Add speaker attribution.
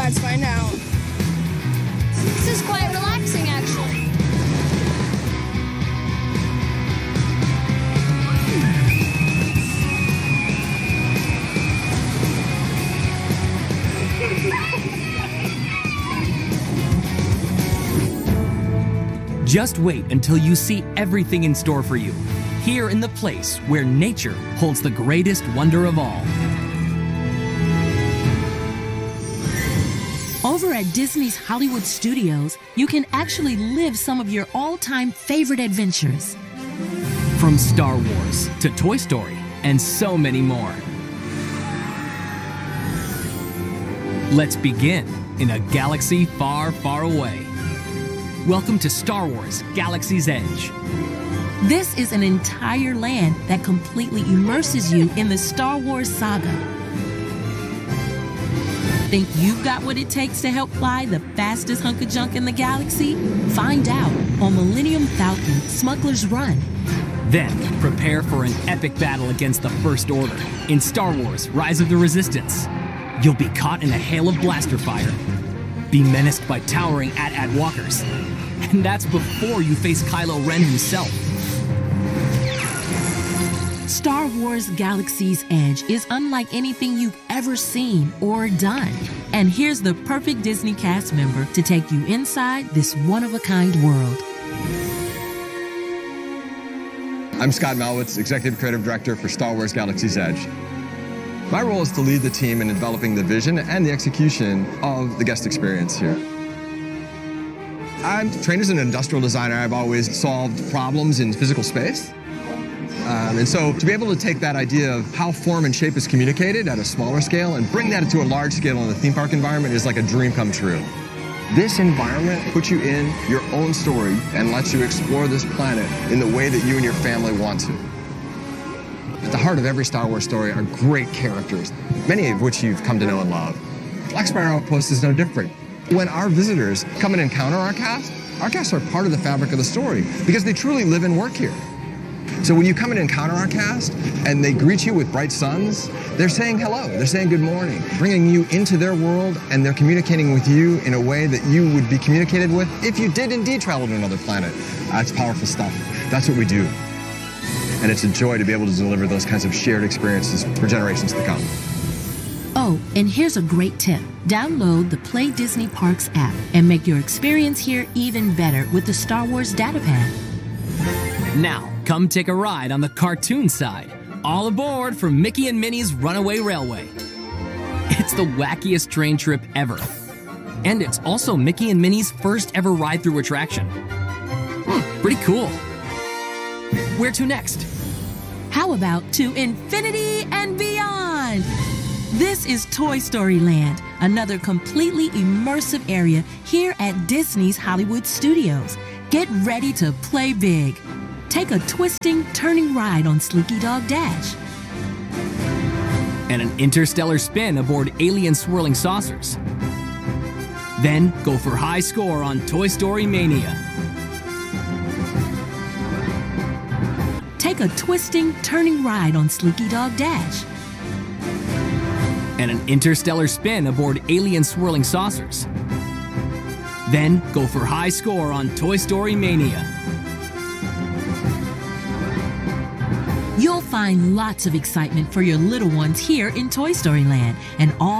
Speaker 1: Let's find out.
Speaker 2: This is quite relaxing, actually.
Speaker 3: Just wait until you see everything in store for you, here in the place where nature holds the greatest wonder of all.
Speaker 4: Over at Disney's Hollywood Studios, you can actually live some of your all-time favorite adventures.
Speaker 3: From Star Wars to Toy Story and so many more. Let's begin in a galaxy far, far away. Welcome to Star Wars: Galaxy's Edge.
Speaker 4: This is an entire land that completely immerses you in the Star Wars saga. Think you've got what it takes to help fly the fastest hunk of junk in the galaxy? Find out on Millennium Falcon: Smuggler's Run.
Speaker 3: Then prepare for an epic battle against the First Order in Star Wars: Rise of the Resistance. You'll be caught in a hail of blaster fire, be menaced by towering AT-AT walkers, and that's before you face Kylo Ren himself.
Speaker 4: Star Wars: Galaxy's Edge is unlike anything you've ever seen or done. And here's the perfect Disney cast member to take you inside this one-of-a-kind world.
Speaker 5: I'm Scott Malwitz, Executive Creative Director for Star Wars: Galaxy's Edge. My role is to lead the team in developing the vision and the execution of the guest experience here. I'm trained as an industrial designer. I've always solved problems in physical space. And so to be able to take that idea of how form and shape is communicated at a smaller scale and bring that to a large scale in the theme park environment is like a dream come true. This environment puts you in your own story and lets you explore this planet in the way that you and your family want to. At the heart of every Star Wars story are great characters, many of which you've come to know and love. Black Spire Outpost is no different. When our visitors come and encounter our casts are part of the fabric of the story because they truly live and work here. So when you come and encounter our cast and they greet you with bright suns, they're saying hello, they're saying good morning, bringing you into their world, and they're communicating with you in a way that you would be communicated with if you did indeed travel to another planet. That's powerful stuff. That's what we do. And it's a joy to be able to deliver those kinds of shared experiences for generations to come.
Speaker 4: Oh, and here's a great tip. Download the Play Disney Parks app and make your experience here even better with the Star Wars Datapad.
Speaker 3: Now, come take a ride on the cartoon side. All aboard for Mickey and Minnie's Runaway Railway. It's the wackiest train trip ever. And it's also Mickey and Minnie's first ever ride-through attraction. Pretty cool. Where to next?
Speaker 4: How about to infinity and beyond? This is Toy Story Land, another completely immersive area here at Disney's Hollywood Studios. Get ready to play big. Take a twisting, turning ride on Slinky Dog Dash.
Speaker 3: And an interstellar spin aboard alien swirling saucers. Then go for high score on Toy Story Mania.
Speaker 4: Take a twisting, turning ride on Slinky Dog Dash.
Speaker 3: And an interstellar spin aboard alien swirling saucers. Then go for high score on Toy Story Mania.
Speaker 4: You'll find lots of excitement for your little ones here in Toy Story Land, and all